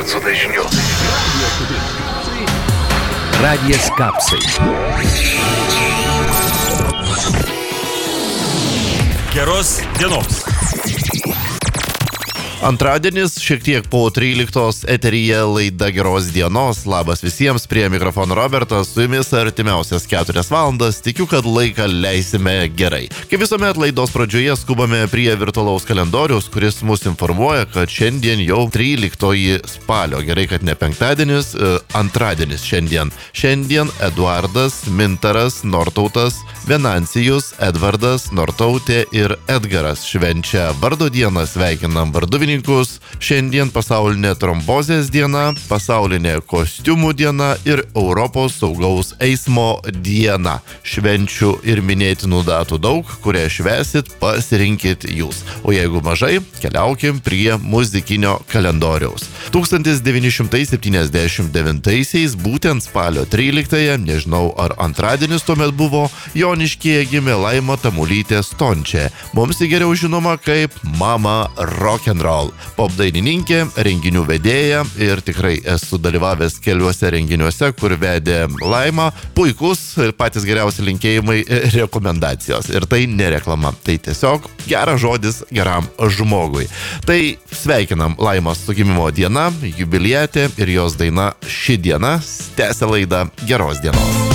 Picų dažniu. Radijas Kapsai. Geros dienos. Antradienis, šiek tiek po 13 eteryje laida Geros dienos. Labas visiems, prie mikrofono Robertas, su jumis artimiausias 4 valandas. Tikiu, kad laiką leisime gerai. Kaip visuomet laidos pradžioje skubame prie virtualaus kalendoriaus, kuris mus informuoja, kad šiandien jau 13 spalio. Gerai, kad ne penktadienis, antradienis šiandien. Šiandien Eduardas, Mintaras, Nortautas, Venancijus, Edvardas, Nortautė ir Edgaras švenčia vardo dieną. Sveikinam varduvininkus. Šiandien pasaulinė trombozės diena, pasaulinė kostiumų diena ir Europos saugaus eismo diena. Švenčių ir minėtinų datų daug, kurią švęsit, pasirinkit jūs. O jeigu mažai, keliaukim prie muzikinio kalendoriaus. 1979-aisiais, būtent spalio 13-ąją, nežinau ar antradienis tuomet buvo, Joniškyje gimė Laima Tamulytė Stončė. Mums ji geriau žinoma kaip Mama Rock'n'Roll. Pop dainininkė, renginių vedėja ir tikrai esu dalyvavęs keliuose renginiuose, kur vedė Laima. Puikus, patys geriausi linkėjimai, rekomendacijos. Ir tai nereklama, tai tiesiog geras žodis geram žmogui. Tai sveikinam Laimos su gimimo diena, jubilietė ir jos daina Ši diena tęsia laidą Geros dienos.